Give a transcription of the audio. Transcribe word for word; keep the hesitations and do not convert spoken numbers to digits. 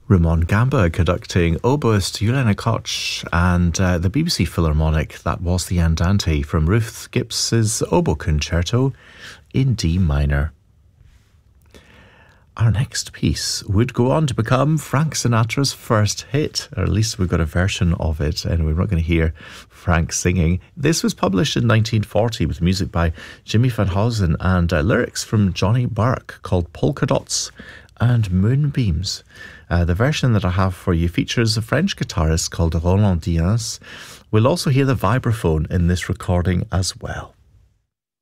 Ramon Gamba conducting oboist Jelena Koch, and uh, the B B C Philharmonic, that was the Andante from Ruth Gibbs's Oboe Concerto in D minor. Our next piece would go on to become Frank Sinatra's first hit, or at least we've got a version of it, and we're not going to hear Frank singing. This was published in nineteen forty with music by Jimmy Van Heusen and uh, lyrics from Johnny Burke, called Polka Dots and Moonbeams. Uh, the version that I have for you features a French guitarist called Roland Diaz. We'll also hear the vibraphone in this recording as well.